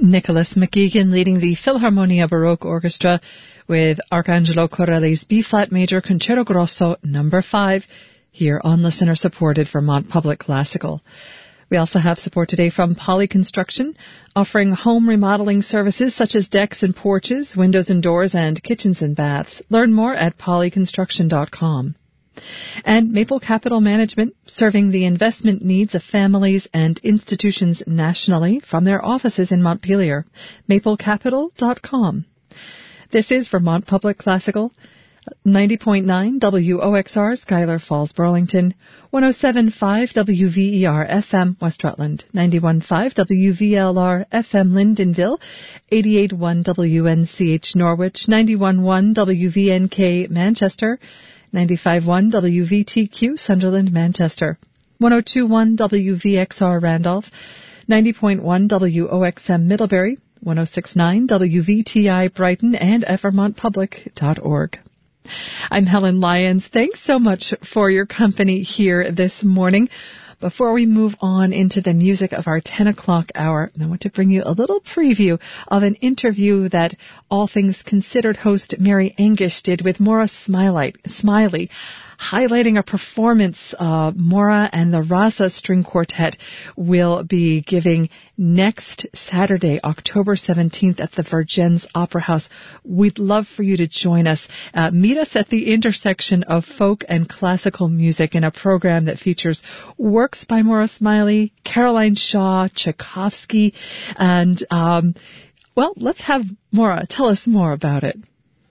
Nicholas McGeegan leading the Philharmonia Baroque Orchestra with Arcangelo Corelli's B-flat major Concerto Grosso No. 5 here on listener-supported Vermont Public Classical. We also have support today from Poly Construction, offering home remodeling services such as decks and porches, windows and doors, and kitchens and baths. Learn more at polyconstruction.com. And Maple Capital Management, serving the investment needs of families and institutions nationally from their offices in Montpelier. maplecapital.com. This is Vermont Public Classical, 90.9 WOXR, Schuyler Falls, Burlington, 107.5 WVER FM, West Rutland, 91.5 WVLR FM, Lyndonville, 88.1 WNCH, Norwich, 91.1 WVNK, Manchester, 95.1 WVTQ, Sunderland, Manchester, 102.1 WVXR, Randolph, 90.1 WOXM, Middlebury, 106.9 WVTI, Brighton, and at vermontpublic.org. I'm Helen Lyons. Thanks so much for your company here this morning. Before we move on into the music of our 10 o'clock hour, I want to bring you a little preview of an interview that All Things Considered host Mary Angish did with Maura Smiley, highlighting a performance Maura and the Rasa String Quartet will be giving next Saturday, October 17th at the Vergennes Opera House. We'd love for you to join us. Meet us at the intersection of folk and classical music in a program that features works by Maura Smiley, Caroline Shaw, Tchaikovsky, and, let's have Maura tell us more about it.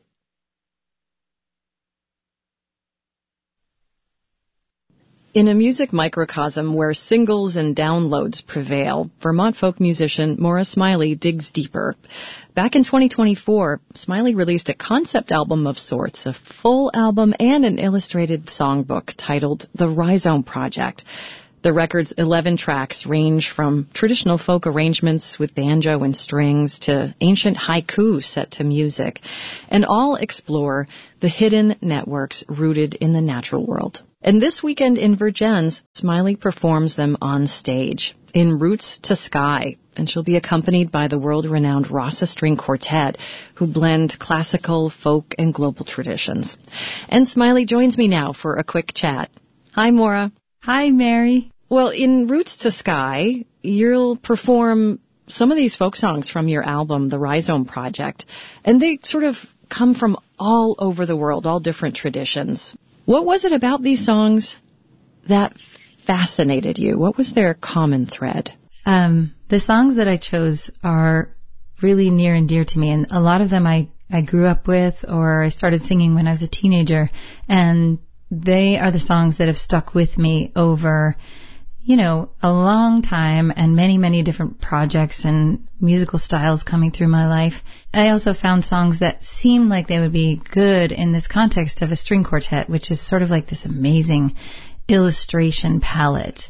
In a music microcosm where singles and downloads prevail, Vermont folk musician Maura Smiley digs deeper. Back in 2024, Smiley released a concept album of sorts, a full album and an illustrated songbook titled The Rhizome Project. The record's 11 tracks range from traditional folk arrangements with banjo and strings to ancient haiku set to music, and all explore the hidden networks rooted in the natural world. And this weekend in Vergennes, Smiley performs them on stage in Roots to Sky, and she'll be accompanied by the world-renowned Rasa String Quartet, who blend classical, folk, and global traditions. And Smiley joins me now for a quick chat. Hi, Maura. Hi, Mary. Well, in Roots to Sky, you'll perform some of these folk songs from your album, The Rhizome Project, and they sort of come from all over the world, all different traditions. What was it about these songs that fascinated you? What was their common thread? The songs that I chose are really near and dear to me, and a lot of them I grew up with or I started singing when I was a teenager, and they are the songs that have stuck with me over, a long time and many, many different projects and musical styles coming through my life. I also found songs that seemed like they would be good in this context of a string quartet, which is sort of like this amazing illustration palette.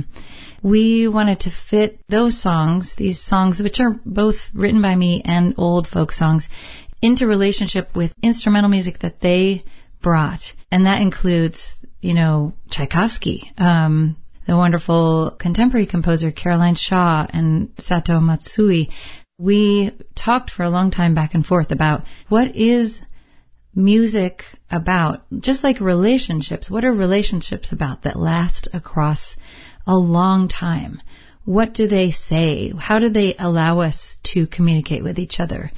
We wanted to fit those songs, these songs, which are both written by me and old folk songs, into relationship with instrumental music that they brought. And that includes, Tchaikovsky, the wonderful contemporary composer Caroline Shaw and Sato Matsui. We talked for a long time back and forth about what is music about, just like relationships. What are relationships about that last across a long time? What do they say? How do they allow us to communicate with each other?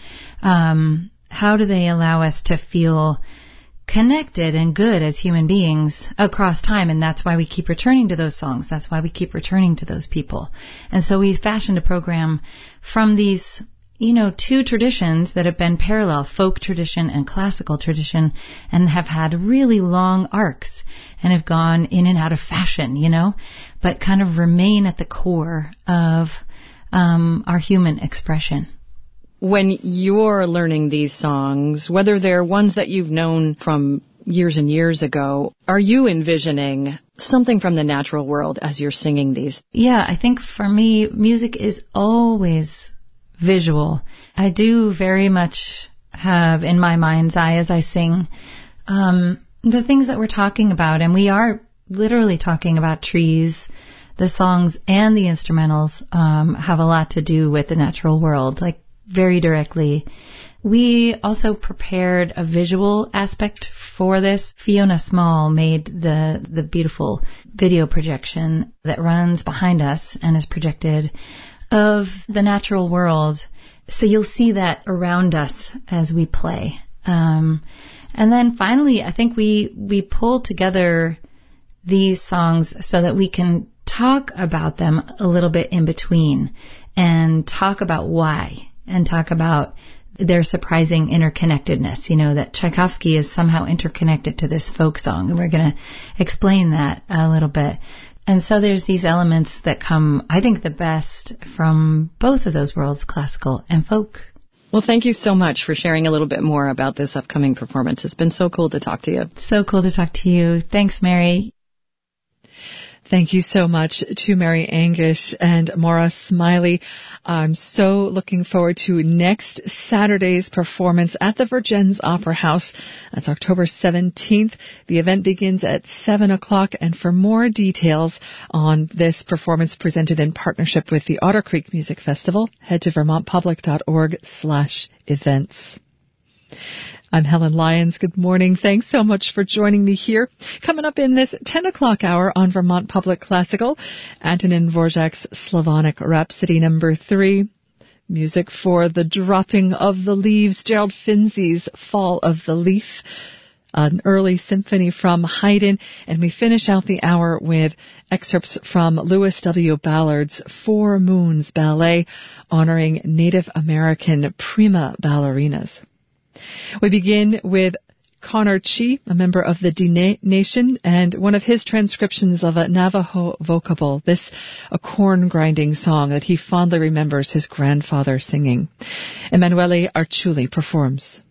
How do they allow us to feel connected and good as human beings across time? And that's why we keep returning to those songs. That's why we keep returning to those people. And so we fashioned a program from these, two traditions that have been parallel, folk tradition and classical tradition, and have had really long arcs and have gone in and out of fashion, but kind of remain at the core of our human expression. When you're learning these songs, whether they're ones that you've known from years and years ago, are you envisioning something from the natural world as you're singing these? Yeah, I think for me, music is always visual. I do very much have in my mind's eye as I sing the things that we're talking about, and we are literally talking about trees the songs and the instrumentals have a lot to do with the natural world, like very directly. We also prepared a visual aspect for this. Fiona Small made the beautiful video projection that runs behind us and is projected of the natural world. So you'll see that around us as we play. And then finally, I think we pulled together these songs so that we can talk about them a little bit in between and talk about why and talk about their surprising interconnectedness, that Tchaikovsky is somehow interconnected to this folk song. And we're going to explain that a little bit. And so there's these elements that come, I think, the best from both of those worlds, classical and folk. Well, thank you so much for sharing a little bit more about this upcoming performance. It's been so cool to talk to you. So cool to talk to you. Thanks, Mary. Thank you so much to Mary Angish and Maura Smiley. I'm so looking forward to next Saturday's performance at the Vergennes Opera House. That's October 17th. The event begins at 7 o'clock. And for more details on this performance presented in partnership with the Otter Creek Music Festival, head to vermontpublic.org/events. I'm Helen Lyons. Good morning. Thanks so much for joining me here. Coming up in this 10 o'clock hour on Vermont Public Classical, Antonin Dvorak's Slavonic Rhapsody No. 3, music for The Dropping of the Leaves, Gerald Finzi's Fall of the Leaf, an early symphony from Haydn, and we finish out the hour with excerpts from Louis W. Ballard's Four Moons Ballet, honoring Native American prima ballerinas. We begin with Connor Chi, a member of the Diné Nation, and one of his transcriptions of a Navajo vocable, a corn-grinding song that he fondly remembers his grandfather singing. Emanuele Arciuli performs.